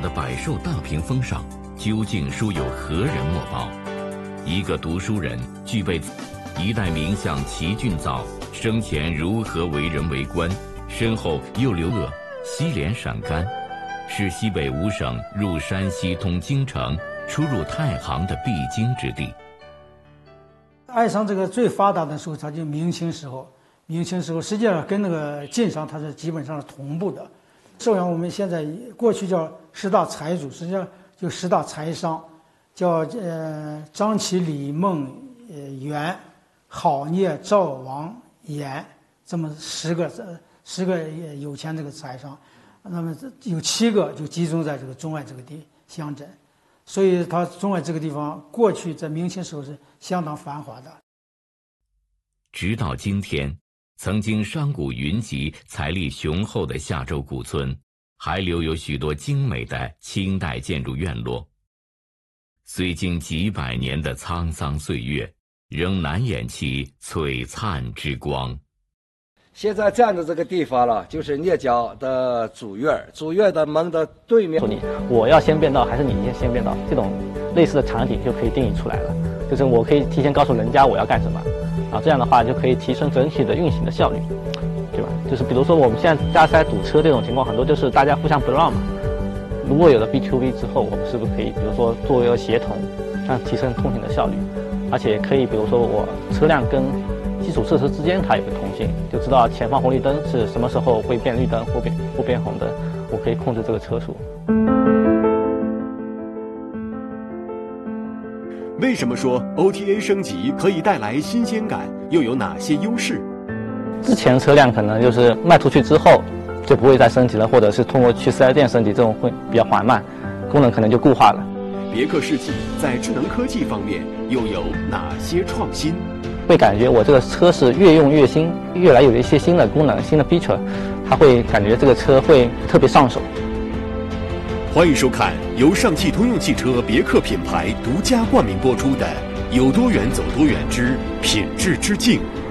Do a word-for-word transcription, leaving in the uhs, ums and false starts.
的百寿大屏风上，究竟书有何人墨宝？一个读书人具备一代名相齐俊藻生前如何为人为官，身后又留个西连陕甘，是西北五省入山西通京城、出入太行的必经之地。 爱商这个最发达的时候，它就明清时候。明清时候实际上跟那个晋商它是基本上是同步的。寿阳我们现在过去叫十大财主，实际上就十大财商，叫呃张启、李孟、呃袁、郝聂、赵王、严，这么十个十个有钱这个财商。那么有七个就集中在这个中外这个地乡镇，所以它中外这个地方过去在明清时候是相当繁华的。 直到今天，曾经商贾云集、财力雄厚的夏州古村，还留有许多精美的清代建筑院落。虽经几百年的沧桑岁月，仍难掩其璀璨之光。 现在站的这个地方了，就是聂家的主院，主院的门的对面。 你我要先变道，还是你先变道？这种类似的场景就可以定义出来了。就是我可以提前告诉人家我要干什么，啊，这样的话就可以提升整体的运行的效率，对吧？就是比如说我们现在加塞堵车这种情况，很多就是大家互相不让嘛。如果有了 B to B 之后，我们是不是可以，比如说作为一个协同，这样提升通行的效率，而且可以，比如说我车辆跟基础设施之间它有个通信，就知道前方红绿灯是什么时候会变绿灯或变或变红灯，我可以控制这个车速。 为什么说 O T A 升级可以带来新鲜感？又有哪些优势？ 之前车辆可能就是卖出去之后就不会再升级了，或者是通过去四 S 店升级，这种会比较缓慢，功能可能就固化了。 别克世纪在智能科技方面又有哪些创新？ 会感觉我这个车是越用越新，越来有一些新的功能、新的 feature， 它会感觉这个车会特别上手。 欢迎收看由上汽通用汽车别克品牌独家冠名播出的《有多远走多远之品质之境》。